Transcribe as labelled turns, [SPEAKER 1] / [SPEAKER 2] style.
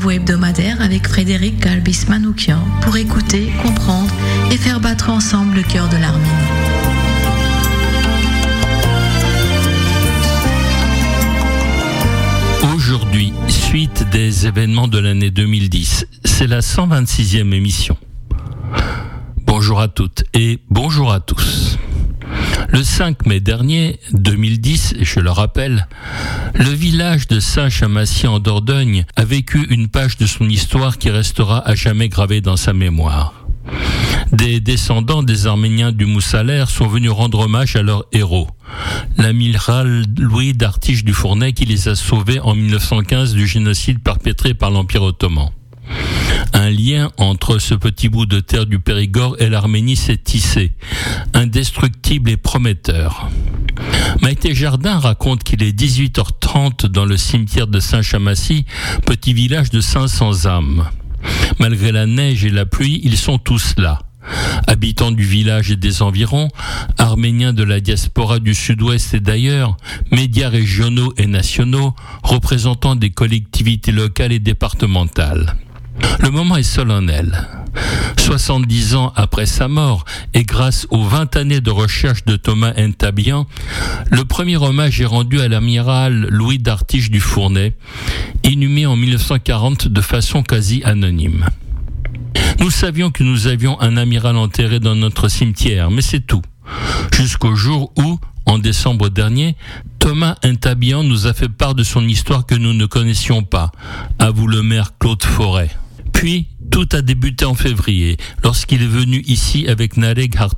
[SPEAKER 1] rendez-vous hebdomadaire avec Frédéric Galbis-Manoukian pour écouter, comprendre et faire battre ensemble le cœur de l'Arménie.
[SPEAKER 2] Aujourd'hui, suite des événements de l'année 2010, c'est la 126e émission. Bonjour à toutes et bonjour à tous. Le 5 mai dernier, 2010, je le rappelle, le village de Saint-Chamassis en Dordogne a vécu une page de son histoire qui restera à jamais gravée dans sa mémoire. Des descendants des Arméniens du Moussalers sont venus rendre hommage à leur héros, l'amiral Louis d'Artiche du Fournay qui les a sauvés en 1915 du génocide perpétré par l'Empire ottoman. Un lien entre ce petit bout de terre du Périgord et l'Arménie s'est tissé, indestructible et prometteur. Maïté Jardin raconte qu'il est 18h30 dans le cimetière de Saint-Chamassis, petit village de 500 âmes. Malgré la neige et la pluie, ils sont tous là. Habitants du village et des environs, Arméniens de la diaspora du sud-ouest et d'ailleurs, médias régionaux et nationaux, représentants des collectivités locales et départementales. Le moment est solennel. 70 ans après sa mort, et grâce aux 20 années de recherche de Thomas Ntabian, le premier hommage est rendu à l'amiral Louis d'Artiche du Fournay, inhumé en 1940 de façon quasi anonyme. Nous savions que nous avions un amiral enterré dans notre cimetière, mais c'est tout. Jusqu'au jour où, en décembre dernier, Thomas Ntabian nous a fait part de son histoire que nous ne connaissions pas, avoue le maire Claude Forêt. Puis, tout a débuté en février, lorsqu'il est venu ici avec Nareg Hartog.